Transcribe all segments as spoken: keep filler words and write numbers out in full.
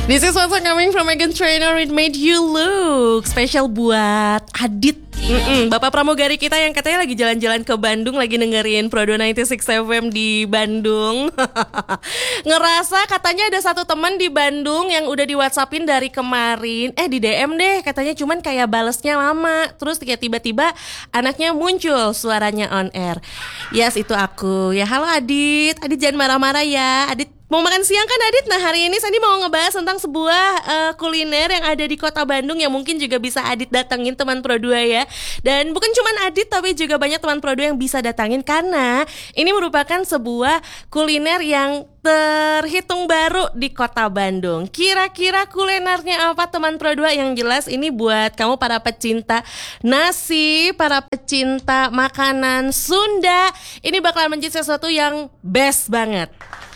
This is what's coming from Meghan Trainor. It made you look. Spesial buat Adit. Mm-mm. Bapak pramugari kita yang katanya lagi jalan-jalan ke Bandung, lagi dengerin Pro dua sembilan enam F M di Bandung. Ngerasa katanya ada satu teman di Bandung yang udah di WhatsAppin dari kemarin. Eh di D M deh katanya, cuman kayak balesnya lama. Terus kayak tiba-tiba anaknya muncul suaranya on air. Yes, itu aku. Ya halo Adit. Adit jangan marah-marah ya. Adit mau makan siang kan Adit? Nah hari ini Sandi mau ngebahas tentang sebuah uh, kuliner yang ada di kota Bandung yang mungkin juga bisa Adit datengin teman Pro dua ya. Dan bukan cuma Adit tapi juga banyak teman Pro dua yang bisa datangin karena ini merupakan sebuah kuliner yang terhitung baru di kota Bandung. Kira-kira kulinernya apa teman Pro dua? Yang jelas ini buat kamu para pecinta nasi, para pecinta makanan Sunda. Ini bakalan menjadi sesuatu yang best banget.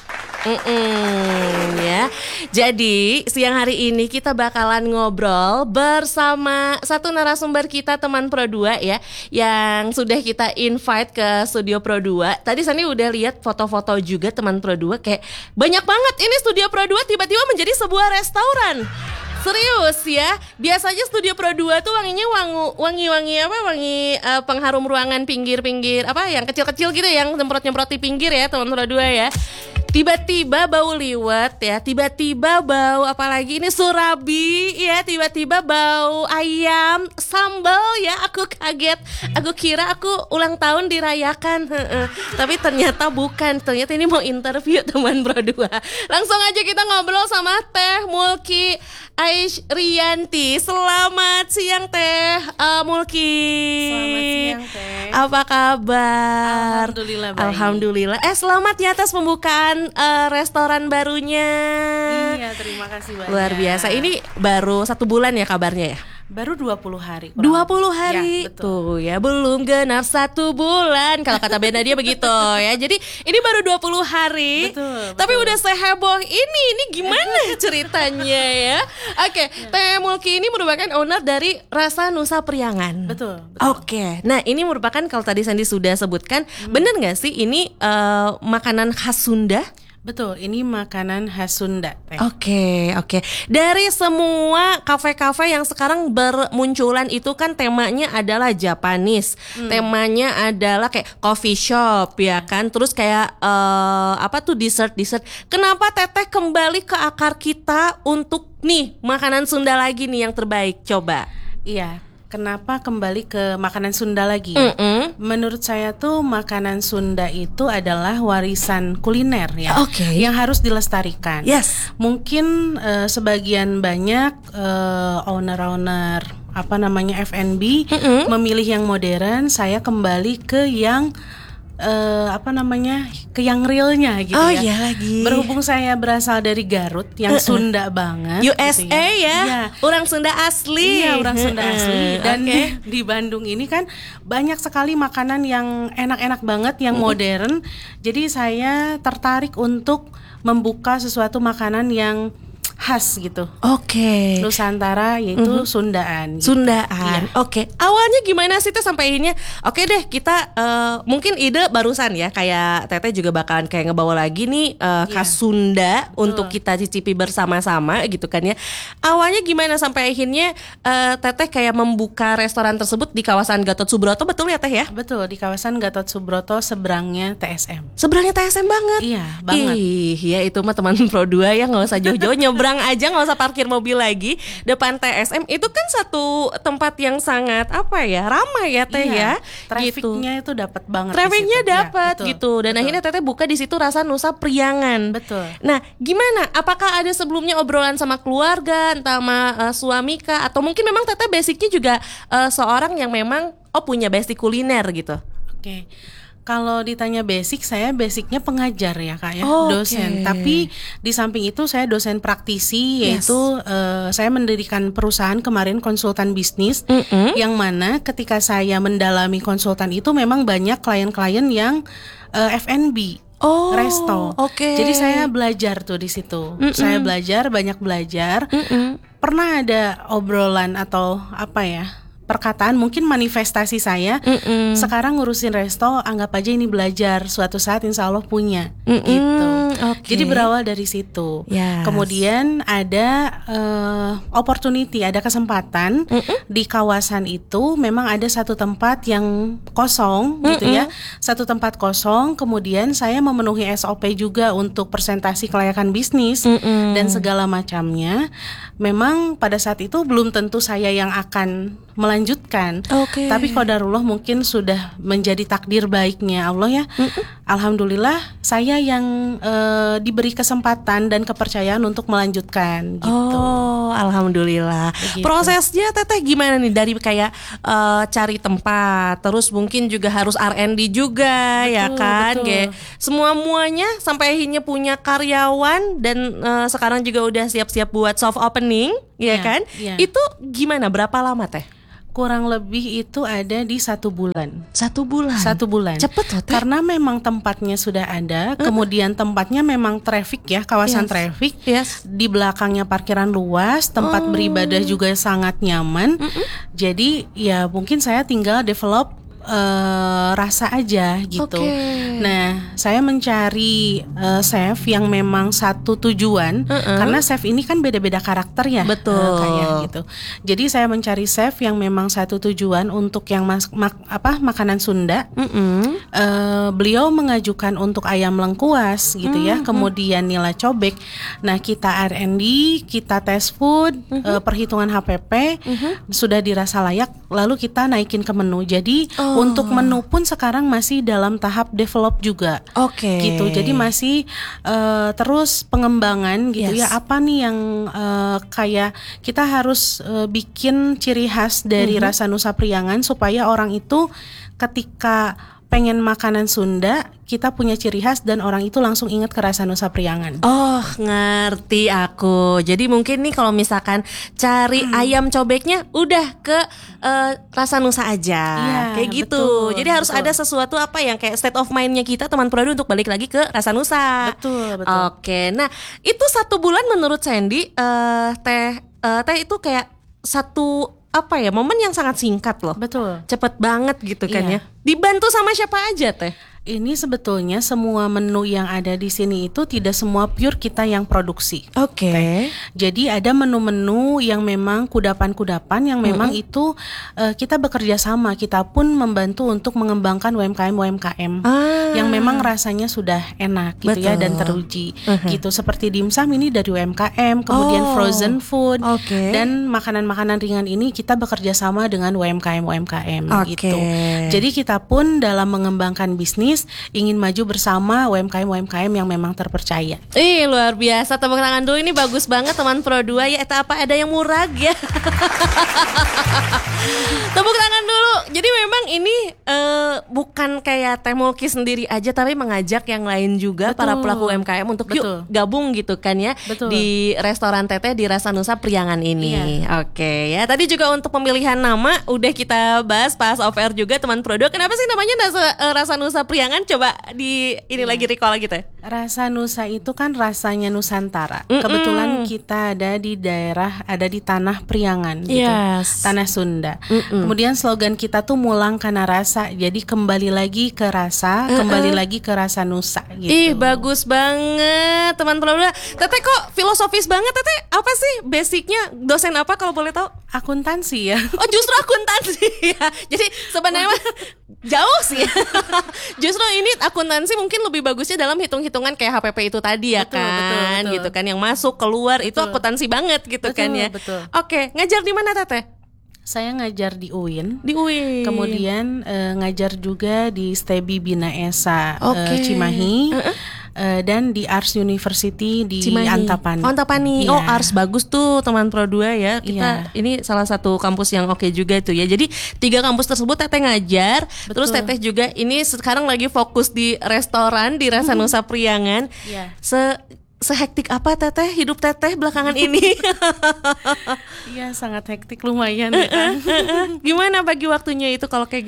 Mm-mm, ya. Jadi siang hari ini kita bakalan ngobrol bersama satu narasumber kita teman Pro dua ya, yang sudah kita invite ke studio Pro dua. Tadi Sani udah lihat foto-foto juga teman Pro dua, kayak banyak banget ini studio Pro dua tiba-tiba menjadi sebuah restoran. Serius ya, biasanya studio Pro dua tuh wanginya wangu, wangi-wangi apa, wangi uh, pengharum ruangan pinggir-pinggir apa yang kecil-kecil gitu, yang nyemprot-nyemprot di pinggir ya teman Pro dua ya. Tiba-tiba bau liwet ya, tiba-tiba bau apalagi ini surabi ya, tiba-tiba bau ayam, sambal ya, aku kaget. Aku kira aku ulang tahun dirayakan. Tapi ternyata bukan, ternyata ini mau interview teman Pro dua. Langsung aja kita ngobrol sama Teh Mulki Aishriyanti. Selamat siang Teh uh, Mulki. Selamat siang Teh. Apa kabar? Alhamdulillah baik. Alhamdulillah. Eh selamat ya atas pembukaan uh, restoran barunya. Iya, terima kasih banyak. Luar biasa. Ini baru satu bulan ya kabarnya ya? Baru dua puluh hari. dua puluh hari. Ya, tuh ya, belum genap satu bulan kalau kata Benda dia begitu ya. Jadi ini baru dua puluh hari. Betul, Tapi betul. udah seheboh ini. Ini gimana ceritanya ya? Oke, Teh Mulki ini merupakan owner dari Rasa Nusa Priangan. Betul, betul. Oke. Nah, ini merupakan kalau tadi Sandi sudah sebutkan, hmm. benar nggak sih ini uh, makanan khas Sunda? Betul, ini makanan khas Sunda. Oke, okay, oke. Okay. Dari semua kafe-kafe yang sekarang bermunculan itu kan temanya adalah Japanese, hmm. temanya adalah kayak coffee shop ya kan. Terus kayak uh, apa tuh dessert-dessert. Kenapa Teteh kembali ke akar kita untuk nih makanan Sunda lagi nih yang terbaik? Coba. Iya. Kenapa kembali ke makanan Sunda lagi? Mm-mm. Menurut saya tuh makanan Sunda itu adalah warisan kuliner ya, okay. yang harus dilestarikan. Yes. Mungkin uh, sebagian banyak uh, owner-owner apa namanya F and B Mm-mm. memilih yang modern. Saya kembali ke yang Uh, apa namanya ke yang realnya gitu oh, ya. Iya lagi. Berhubung saya berasal dari Garut yang uh-uh. Sunda banget. U S A gitu ya, ya. ya. Orang Sunda asli. Iya, orang Sunda uh-uh. asli. Dan okay. di, di Bandung ini kan banyak sekali makanan yang enak-enak banget, yang uh-uh. modern. Jadi saya tertarik untuk membuka sesuatu makanan yang khas gitu. Oke. Okay. Nusantara yaitu mm-hmm. Sundaan. Gitu. Sundaan. Iya. Oke. Okay. Awalnya gimana sih Teh sampai akhirnya? Oke okay deh kita uh, mungkin ide barusan ya, kayak Teteh juga bakalan kayak ngebawa lagi nih uh, khas yeah. Sunda Betul. Untuk kita cicipi bersama-sama gitu kan ya. Awalnya gimana sampai akhirnya uh, Teteh kayak membuka restoran tersebut di kawasan Gatot Subroto, betul ya Teh ya? Betul, di kawasan Gatot Subroto seberangnya T S M. Seberangnya T S M banget. Iya, banget. Ih, ya itu mah teman Pro dua ya, enggak usah jauh-jauh nyebrang aja, nggak usah parkir mobil lagi depan T S M. Itu kan satu tempat yang sangat apa ya, ramai ya Teh iya, ya. Trafiknya gitu. Itu dapat banget. Trafiknya dapat ya, gitu. Dan betul. Akhirnya Teteh buka di situ Rasa Nusa Priangan. Betul. Nah, gimana? Apakah ada sebelumnya obrolan sama keluarga, entah sama uh, suami kah, atau mungkin memang Teteh basicnya juga uh, seorang yang memang oh punya basic kuliner gitu? Oke. Okay. Kalau ditanya basic, saya basicnya pengajar ya Kak ya, oh, dosen. Okay. Tapi di samping itu saya dosen praktisi, yaitu yes. uh, saya mendirikan perusahaan kemarin konsultan bisnis, mm-hmm. yang mana ketika saya mendalami konsultan itu memang banyak klien-klien yang uh, F and B. Oh, resto. Okay. Jadi saya belajar tuh di situ. Mm-mm. Saya belajar, banyak belajar. Mm-mm. Pernah ada obrolan atau apa ya? perkataan mungkin manifestasi saya. Mm-mm. Sekarang ngurusin resto, anggap aja ini belajar, suatu saat insya Allah punya. Mm-mm. Gitu. Okay. Jadi berawal dari situ. Yes. Kemudian ada uh, opportunity, ada kesempatan. Mm-mm. Di kawasan itu memang ada satu tempat yang kosong. Mm-mm. Gitu ya, satu tempat kosong. Kemudian saya memenuhi S O P juga untuk presentasi kelayakan bisnis. Mm-mm. Dan segala macamnya. Memang pada saat itu belum tentu saya yang akan melanjutkan. Okay. Tapi qadarullah mungkin sudah menjadi takdir baiknya Allah ya. Mm-mm. Alhamdulillah saya yang uh, diberi kesempatan dan kepercayaan untuk melanjutkan gitu. Oh, alhamdulillah. Begitu. Prosesnya Teteh gimana nih dari kayak uh, cari tempat, terus mungkin juga harus R and D juga. Betul, ya kan, kayak semua muanya sampai akhirnya punya karyawan dan uh, sekarang juga udah siap-siap buat soft opening, ya, ya kan? Ya. Itu gimana? Berapa lama Teh? Kurang lebih itu ada di satu bulan. Satu bulan? Satu bulan. Cepet loh Teh. Karena memang tempatnya sudah ada, uh-uh. kemudian tempatnya memang traffic ya, kawasan yes. traffic. Yes. Di belakangnya parkiran luas, tempat oh. beribadah juga sangat nyaman. Uh-uh. Jadi ya mungkin saya tinggal develop Uh, rasa aja gitu. Okay. Nah, saya mencari uh, chef yang memang satu tujuan, uh-uh. karena chef ini kan beda-beda karakter ya. Betul. Uh, kayak gitu. Jadi saya mencari chef yang memang satu tujuan untuk yang mas- mak- apa makanan Sunda. Uh-uh. Uh, beliau mengajukan untuk ayam lengkuas gitu uh-huh. ya. Kemudian nila cobek. Nah, kita R and D, kita tes food, uh-huh. uh, perhitungan H P P uh-huh. sudah dirasa layak. Lalu kita naikin ke menu. Jadi oh. untuk menu pun sekarang masih dalam tahap develop juga. Oke. Okay. Gitu. Jadi masih uh, terus pengembangan gitu yes. ya. Apa nih yang uh, kayak kita harus uh, bikin ciri khas dari uh-huh. rasa Nusa Priangan supaya orang itu ketika pengen makanan Sunda, kita punya ciri khas dan orang itu langsung ingat ke rasa Nusa Priangan. Oh, ngerti aku. Jadi mungkin nih kalau misalkan cari hmm. ayam cobeknya udah ke uh, rasa Nusa aja. Ya, kayak gitu. Betul, Jadi harus betul. ada sesuatu apa yang kayak state of mind-nya kita teman Produ untuk balik lagi ke rasa Nusa. Betul, betul. Oke. Nah, itu satu bulan menurut Sandy uh, teh uh, teh itu kayak satu apa ya, momen yang sangat singkat loh. Betul. Cepet banget gitu kan iya. ya. Dibantu sama siapa aja Teh? Ini sebetulnya semua menu yang ada di sini itu tidak semua pure kita yang produksi. Oke. Okay. Jadi ada menu-menu yang memang kudapan-kudapan yang memang mm-hmm. itu uh, kita bekerja sama, kita pun membantu untuk mengembangkan U M K M U M K M ah. yang memang rasanya sudah enak gitu. Betul. Ya, dan teruji. Uh-huh. Gitu seperti dimsum ini dari U M K M, kemudian oh. frozen food okay. dan makanan-makanan ringan ini kita bekerja sama dengan U M K M U M K M okay. gitu. Jadi kita pun dalam mengembangkan bisnis ingin maju bersama U M K M U M K M yang memang terpercaya. Ih, luar biasa. Tepuk tangan dulu, ini bagus banget teman Pro dua ya. Eta apa ada yang murag ya. Tepuk tangan dulu. Jadi memang ini uh, bukan kayak Teh Mulki sendiri aja, tapi mengajak yang lain juga. Betul. Para pelaku U M K M untuk Betul. yuk gabung gitu kan ya. Betul. Di restoran Teteh di Rasa Nusa Priangan ini. Iya. Oke ya. Tadi juga untuk pemilihan nama udah kita bahas pas off air juga teman Pro dua. Kenapa sih namanya Rasa, uh, Rasa Nusa Priangan? Coba di ini ya. lagi recall gitu. Rasa Nusa itu kan rasanya Nusantara. Mm-mm. Kebetulan kita ada di daerah, ada di tanah Priangan gitu. Yes. Tanah Sunda. Mm-mm. Kemudian slogan kita tuh mulang karena rasa. Jadi kembali lagi ke rasa, Mm-mm. kembali lagi ke rasa Nusa gitu. Ih, bagus banget teman Pro dua. Teteh kok filosofis banget Teteh. Apa sih basicnya, dosen apa kalau boleh tahu? Akuntansi ya. Oh, justru akuntansi ya. Jadi sebenarnya jauh sih. Justru ini akuntansi mungkin lebih bagusnya dalam hitung-hitungan kayak H P P itu tadi ya. Betul, kan betul, betul. Gitu kan, yang masuk keluar betul. Itu akuntansi banget gitu betul, kan ya. Betul. Oke, ngajar di mana Teteh? Saya ngajar di U I N. Di U I N. Kemudian uh, ngajar juga di Stebi Bina Esa okay. uh, Cimahi. Uh-uh. Uh, dan di Ars University di Cimahi. Antapani. Oh, Antapani. Yeah. Oh, Ars bagus tuh teman Pro dua ya. Kita yeah. ini salah satu kampus yang oke juga tuh ya. Jadi tiga kampus tersebut Teteh ngajar. Betul. Terus Teteh juga ini sekarang lagi fokus di restoran di Rasa Nusa Priangan. Yeah. Se Sehektik apa Teteh hidup Teteh belakangan ini? Iya, sangat hektik lumayan ya kan. Gimana bagi waktunya itu kalau kayak gitu?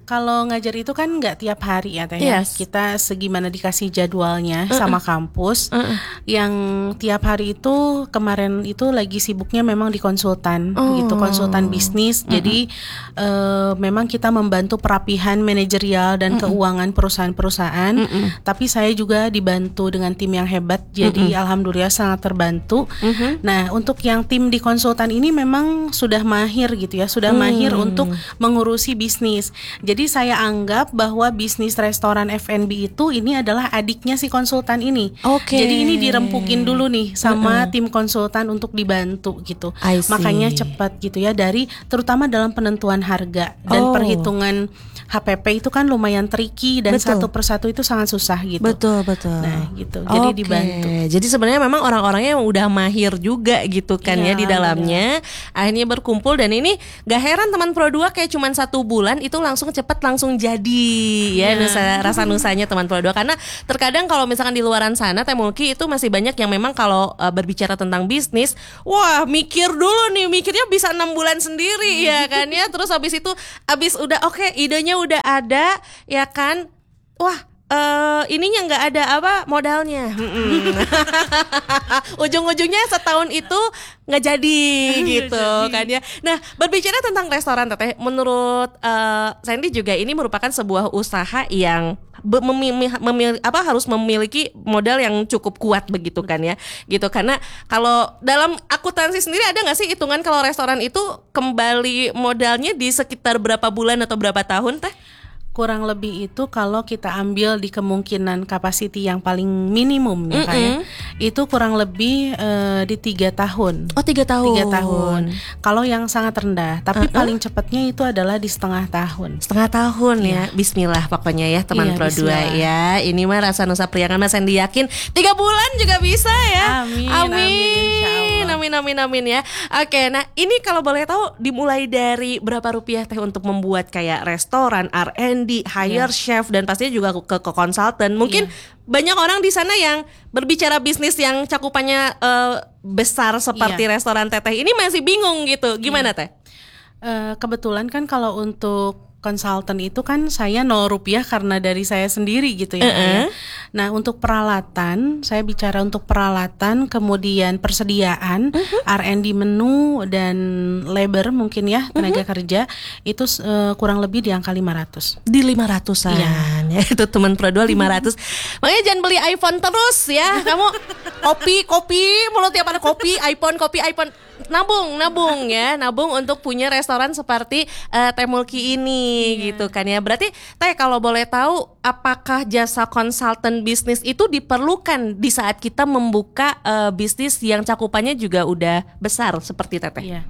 Kalau ngajar itu kan nggak tiap hari ya Teh. Yes. Kita segimana dikasih jadwalnya uh-uh. sama kampus. Uh-uh. Yang tiap hari itu kemarin itu lagi sibuknya memang di konsultan oh. gitu, konsultan bisnis. Uh-uh. Jadi uh, memang kita membantu perapihan manajerial dan uh-uh. keuangan perusahaan-perusahaan. Uh-uh. Tapi saya juga dibantu dengan tim yang hebat. Jadi uh-uh. alhamdulillah sangat terbantu. Uh-uh. Nah, untuk yang tim di konsultan ini memang sudah mahir gitu ya, sudah uh-uh. mahir untuk mengurusi bisnis. Jadi saya anggap bahwa bisnis restoran F and B itu ini adalah adiknya si konsultan ini. Oke. Jadi ini dirempukin dulu nih sama uh-uh. tim konsultan untuk dibantu gitu. Makanya cepat gitu ya, dari terutama dalam penentuan harga dan oh. perhitungan H P P itu kan lumayan tricky dan betul. Satu persatu itu sangat susah gitu. Betul betul. Nah gitu. Jadi okay. dibantu. Jadi sebenarnya memang orang-orangnya yang udah mahir juga gitu kan ya, ya di dalamnya. Bener. Akhirnya berkumpul dan ini gak heran teman Pro dua kayak cuman satu bulan itu langsung cepet langsung jadi ya, ya nusa, rasa nusanya teman Pro dua. Karena terkadang kalau misalkan di luaran sana Teh Mulki itu masih banyak yang memang kalau uh, berbicara tentang bisnis, wah mikir dulu nih, mikirnya bisa enam bulan sendiri ya kan ya. Terus habis itu habis udah oke okay, idenya udah ada ya kan, wah uh, ininya nggak ada apa modalnya. Ujung-ujungnya setahun itu nggak jadi gitu kan ya. Nah, berbicara tentang restoran Teteh, menurut uh, Sandy juga ini merupakan sebuah usaha yang memilih, memilih apa harus memiliki modal yang cukup kuat begitu kan ya, gitu. Karena kalau dalam akuntansi sendiri ada nggak sih hitungan kalau restoran itu kembali modalnya di sekitar berapa bulan atau berapa tahun Teh? Kurang lebih itu kalau kita ambil di kemungkinan capacity yang paling minimum ya kayak itu kurang lebih uh, di tiga tahun. Oh tiga tahun. Tiga tahun. Kalau yang sangat rendah, tapi uh-uh. paling cepatnya itu adalah di setengah tahun. Setengah tahun ya. ya. Bismillah pokoknya ya teman iya, Pro dua ya. Ini mah Rasa Nusa Priangan Mas Sandy yakin tiga bulan juga bisa ya. Amin. Amin. Amin, amin, amin, amin ya. Oke, nah ini kalau boleh tahu dimulai dari berapa rupiah Teh untuk membuat kayak restoran, R and D, hire yeah. chef dan pastinya juga ke ke konsultan. Mungkin yeah. banyak orang di sana yang berbicara bisnis yang cakupannya uh, besar seperti yeah. restoran Teteh ini masih bingung gitu. Gimana yeah. Teh? Uh, kebetulan kan kalau untuk konsultan itu kan saya nol rupiah karena dari saya sendiri gitu ya. Uh-uh. ya. Nah untuk peralatan, saya bicara untuk peralatan, kemudian persediaan, uh-huh. R and D menu dan labor mungkin ya tenaga uh-huh. kerja itu uh, kurang lebih di angka lima ratus. Di lima ratusan ya, ya itu teman Pro dua lima ratus. Makanya jangan beli iPhone terus ya. Kamu kopi kopi mulu tiap ada kopi, iPhone kopi iPhone. Nabung, nabung ya, nabung untuk punya restoran seperti uh, Teh Mulki ini yeah. gitu kan ya. Berarti Teh kalau boleh tahu, apakah jasa konsultan bisnis itu diperlukan di saat kita membuka uh, bisnis yang cakupannya juga udah besar seperti Teteh? Yeah.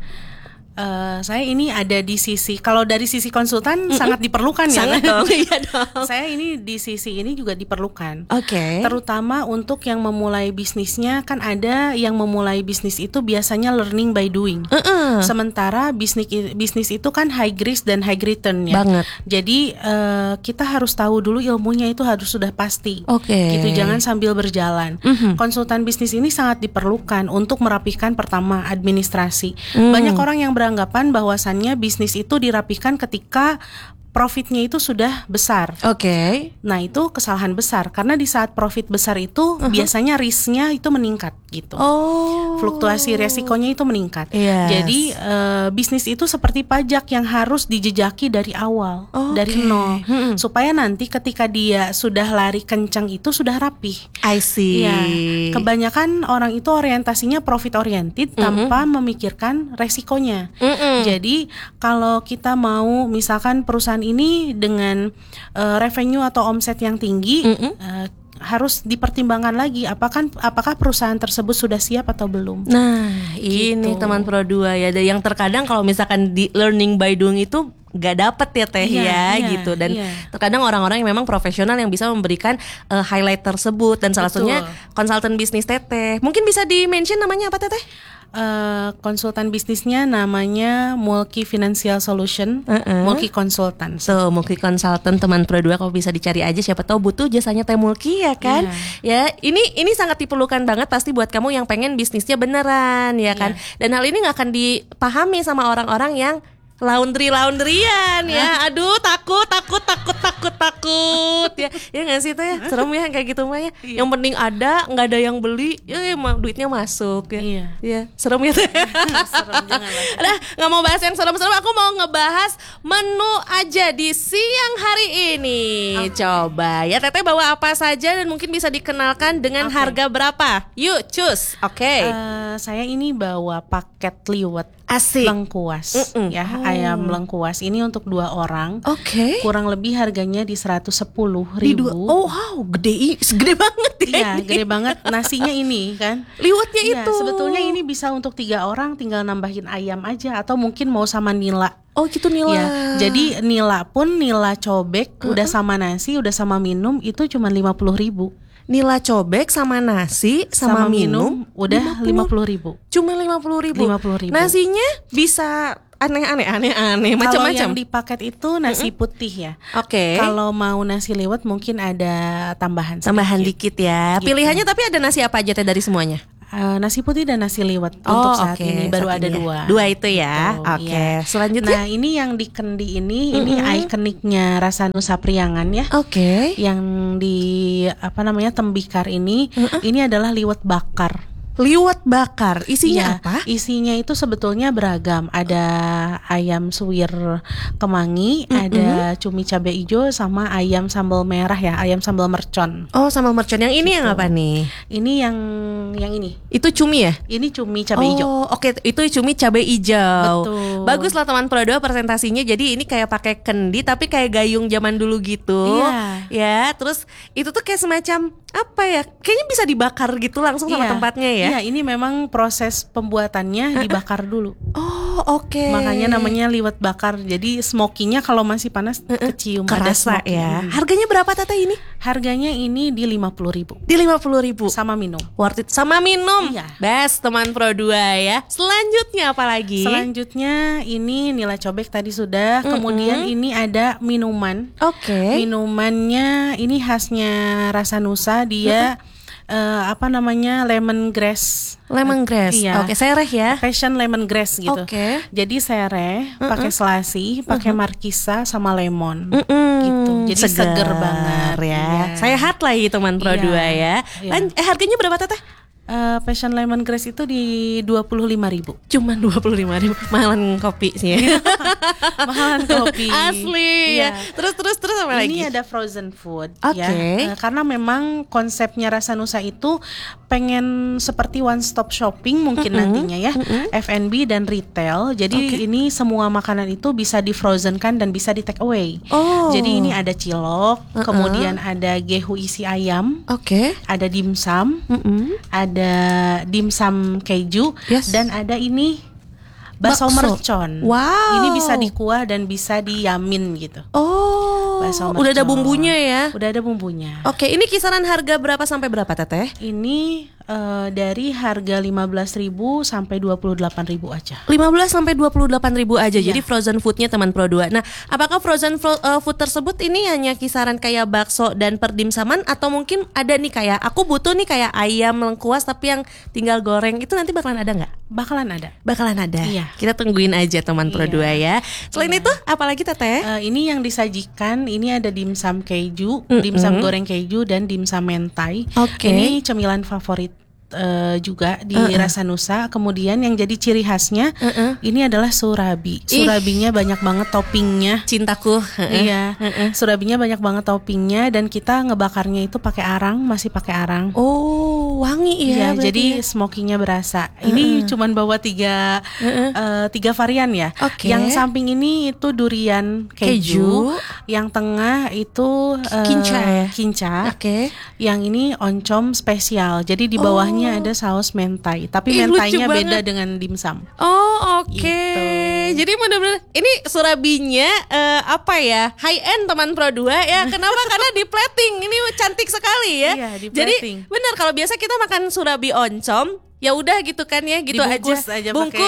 Uh, saya ini ada di sisi, kalau dari sisi konsultan mm-hmm. sangat diperlukan ya. Sangat dong, iya dong. Saya ini di sisi ini juga diperlukan. Oke. Okay. Terutama untuk yang memulai bisnisnya, kan ada yang memulai bisnis itu biasanya learning by doing. Uh-uh. Sementara bisnis bisnis itu kan high risk dan high return ya. Banget. Jadi uh, kita harus tahu dulu ilmunya itu harus sudah pasti. Oke. Okay. Gitu, jangan sambil berjalan. Uh-huh. Konsultan bisnis ini sangat diperlukan untuk merapikan pertama administrasi. Uh. Banyak orang yang beranggapan bahwasannya bisnis itu dirapikan ketika profitnya itu sudah besar. Oke. Okay. Nah itu kesalahan besar karena di saat profit besar itu uh-huh. biasanya risknya itu meningkat gitu. Oh. Fluktuasi resikonya itu meningkat. Yes. Jadi uh, bisnis itu seperti pajak yang harus dijejaki dari awal, okay. dari nol, hmm. supaya nanti ketika dia sudah lari kencang itu sudah rapih. I see. Ya, kebanyakan orang itu orientasinya profit oriented mm-hmm. tanpa memikirkan resikonya. Mm-hmm. Jadi kalau kita mau misalkan perusahaan ini dengan uh, revenue atau omset yang tinggi, mm-hmm. uh, harus dipertimbangkan lagi apakah apakah perusahaan tersebut sudah siap atau belum. Nah, gitu. Ini teman Pro dua ya, yang terkadang kalau misalkan di learning by doing itu gak dapet ya Teh iya, ya iya, gitu. Dan iya. terkadang orang-orang yang memang profesional yang bisa memberikan uh, highlight tersebut. Dan salah satunya konsultan bisnis Teteh. Mungkin bisa di-mention namanya apa Teteh? Uh, konsultan bisnisnya namanya Mulki Financial Solution, uh-uh. Mulki Konsultan. So, Mulki Konsultan teman Pro dua kalau bisa dicari aja, siapa tahu butuh jasanya Teh Mulki ya kan? Yeah. Ya, ini ini sangat diperlukan banget pasti buat kamu yang pengen bisnisnya beneran ya kan. Yeah. Dan hal ini nggak akan dipahami sama orang-orang yang laundry laundryan ya. Aduh takut takut takut takut takut ya. Ya nggak sih itu ya serem ya kayak gitu mah ya. Yang penting ada nggak ada yang beli ya emang duitnya masuk ya. Iya. Ya serem ya. Serem jangan lah. Udah nggak mau bahas yang serem-serem. Aku mau ngebahas menu aja di siang hari ini. Okay. Coba ya Teteh bawa apa saja dan mungkin bisa dikenalkan dengan okay. harga berapa? Yuk cus. Oke. Okay. Uh, saya ini bawa paket liwet. Asik. Lengkuas Mm-mm. ya oh. ayam lengkuas ini untuk dua orang. Oke. Okay. Kurang lebih harganya di seratus sepuluh ribu. Oh wow, gede, gede banget ya. Iya, gede banget. Nasinya ini kan. Liwetnya ya, itu. Sebetulnya ini bisa untuk tiga orang, tinggal nambahin ayam aja atau mungkin mau sama nila. Oh gitu nila. Ya, jadi nila pun nila cobek uh-uh. udah sama nasi, udah sama minum itu cuma lima puluh ribu. Nila cobek sama nasi sama, sama minum, minum udah lima puluh ribu. Cuma lima puluh ribu. lima puluh ribu. Nasinya bisa aneh-aneh aneh-aneh macam-macam. Kalau yang di paket itu nasi putih ya. Oke. Okay. Kalau mau nasi liwet mungkin ada tambahan sedikit. Tambahan dikit ya. Gitu. Pilihannya tapi ada nasi apa aja teh dari semuanya? Uh, nasi putih dan nasi liwet oh, untuk saat okay. ini baru saat ada ini dua. Ya. Dua itu ya. Oke. Okay. Ya. Selanjutnya. Nah, ini yang di kendi ini, mm-hmm. ini ikoniknya Rasa Nusa Priangan ya. Oke. Okay. Yang di apa namanya tembikar ini, mm-hmm. ini adalah liwet bakar. Liwet bakar, isinya ya, apa? Isinya itu sebetulnya beragam. Ada ayam suwir kemangi, mm-hmm. ada cumi cabai hijau sama ayam sambal merah ya, ayam sambal mercon. Oh, sambal mercon. Yang ini gitu. Yang apa nih? Ini yang yang ini. Itu cumi ya? Ini cumi cabai hijau. Oh, oke, okay. Itu cumi cabai hijau. Betul. Bagus lah teman Pro dua presentasinya. Jadi ini kayak pakai kendi tapi kayak gayung zaman dulu gitu. Iya. Ya, terus itu tuh kayak semacam apa ya? Kayaknya bisa dibakar gitu langsung sama iya. tempatnya ya. Iya, ini memang proses pembuatannya dibakar dulu. Oh, oke. Okay. Makanya namanya liwet bakar. Jadi smokinya kalau masih panas kecium kerasa ada ya. Hmm. Harganya berapa Tata ini? Harganya ini di lima puluh ribu. Di lima puluh ribu sama minum. Worth it sama minum. Iya. Best teman Pro dua ya. Selanjutnya apa lagi? Selanjutnya ini nila cobek tadi sudah. Mm-hmm. Kemudian ini ada minuman. Oke. Okay. Minumannya ini khasnya Rasa Nusa. Dia mm-hmm. Uh, apa namanya lemongrass. Lemongrass. Iya. Oke, okay, sereh ya. Passion lemongrass gitu. Oke. Okay. Jadi sereh, uh-uh. pakai selasi, pakai uh-uh. markisa sama lemon. Uh-uh. Gitu. Jadi seger, seger banget ya. Yeah. Sehat lagi teman Pro dua ya. Yeah. Lan- eh harganya berapa Teteh? Uh, passion lemongrass itu di dua puluh lima ribu. Cuman dua puluh lima ribu. Mahalan kopi sih ya. Mahalan kopi. Asli ya. Terus terus terus apa lagi? Ini ada frozen food okay. ya. Uh, karena memang konsepnya Rasa Nusa itu pengen seperti one stop shopping mungkin mm-hmm. nantinya ya. Mm-hmm. F and B dan retail. Jadi okay. ini semua makanan itu bisa di frozenkan dan bisa di take away. Oh. Jadi ini ada cilok, uh-uh. kemudian ada gehu isi ayam. Oke. Okay. Ada dimsum. Mm-hmm. Ada ada dimsum keju yes. dan ada ini bakso mercon. Wow. Ini bisa dikuah dan bisa diyamin gitu. Oh. Udah ada bumbunya ya? Udah ada bumbunya. Oke, ini kisaran harga berapa sampai berapa Teteh? Ini uh, dari harga lima belas ribu sampai dua puluh delapan ribu aja. lima belas sampai dua puluh delapan ribu aja. Iya. Jadi frozen foodnya teman Pro dua. Nah, apakah frozen fro- uh, food tersebut ini hanya kisaran kayak bakso dan perdimsaman atau mungkin ada nih kayak aku butuh nih kayak ayam lengkuas tapi yang tinggal goreng itu nanti bakalan ada nggak? Bakalan ada. Bakalan ada. Iya. Kita tungguin aja teman Pro dua ya. Selain iya. itu apalagi Teteh? Uh, ini yang disajikan ini ada dimsum keju, mm-hmm. dimsum goreng keju dan dimsum mentai. Oke. Okay. Ini cemilan favorit uh, juga di uh-uh. Rasa Nusa. Kemudian yang jadi ciri khasnya uh-uh. ini adalah surabi. Surabinya Ih. banyak banget toppingnya. Cintaku. Uh-uh. Iya. Uh-uh. Surabinya banyak banget toppingnya dan kita ngebakarnya itu pakai arang, masih pakai arang. Oh, wangi ya. Iya, jadi ya. Smokinya berasa. Uh-uh. Ini cuman bawa tiga uh-uh. uh, tiga varian ya. Okay. Yang samping ini itu durian keju. keju. Yang tengah itu uh, kinca ya. Kinca. Oke. Okay. Yang ini oncom spesial. Jadi di bawahnya oh. ada saus mentai, tapi Ih, mentainya beda dengan dimsum. Oh, oke. Okay. Gitu. Jadi benar-benar ini surabinya uh, apa ya? High end teman Pro dua ya. Kenapa? Karena di plating. Ini cantik sekali ya. Iya, di Jadi benar kalau biasa kita makan surabi oncom ya udah gitu kan ya gitu dibungkus aja, aja bungkus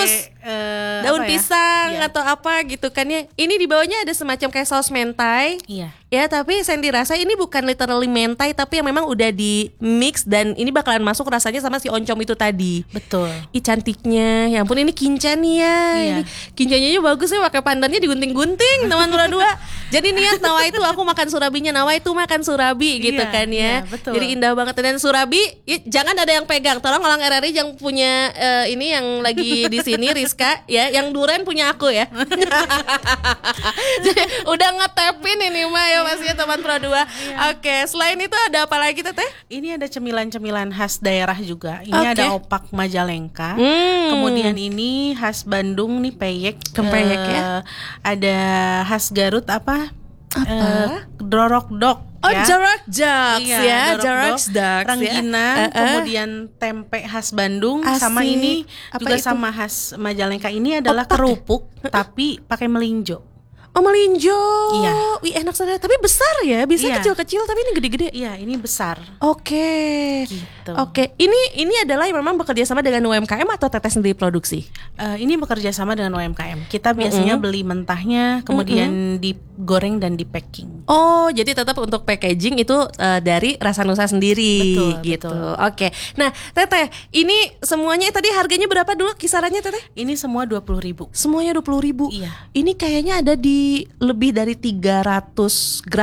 uh, daun apa ya? pisang Iya. atau apa gitu kan ya. Ini di bawahnya ada semacam kayak saus mentai. Iya. Ya, tapi Sandy rasa ini bukan literally mentai, tapi yang memang udah di mix dan ini bakalan masuk rasanya sama si oncom itu tadi. Betul. Ih cantiknya, ya ampun ini kinca nih ya. Iya. Ini kincanya juga bagus ya, pakai pandannya digunting-gunting teman Pura dua. Jadi niat nawa itu aku makan surabinya, nawa itu makan surabi gitu Iya, kan ya. iya, betul. Jadi indah banget dan surabi ya, jangan ada yang pegang. Tolong orang R R I yang punya eh, ini yang lagi di sini Rizka ya, yang duren punya aku ya. Jadi, udah ngetepin ini mah ya masnya teman Pura dua. Oke, selain itu ada apa lagi Teteh? Ini ada cemilan-cemilan khas daerah juga. Ini Oke. ada opak Majalengka. Hmm. Kemudian ini khas Bandung nih peyek. Kempeyek Eh, ya. Ada khas Garut apa? Apa? Eh, dorok dok. Oh, ya. jarak ducks Iya, ya, dorok jarak dok, ducks rengginang, ya. Uh-uh. kemudian tempe khas Bandung, sama Asik. ini Apa juga itu? sama khas Majalengka. Ini adalah Opak ya? kerupuk tapi pakai melinjo. Oh melinjo. Iya. Wih enak sekali. Tapi besar ya. Bisa Iya. kecil-kecil tapi ini gede-gede. Iya, ini besar. Oke. Gitu. Oke. Ini ini adalah yang memang bekerja sama dengan U M K M atau Teteh sendiri produksi? Eh, ini bekerja sama dengan U M K M. Kita biasanya beli mentahnya, kemudian digoreng dan di packing. Oh, jadi tetap untuk packaging itu eh, dari Rasa Nusa sendiri Betul, gitu. betul. Oke. Nah, Teteh, ini semuanya tadi harganya berapa dulu kisarannya Teteh? Ini semua dua puluh ribu. Semuanya dua puluh ribu. Iya. Ini kayaknya ada di lebih dari tiga ratus gram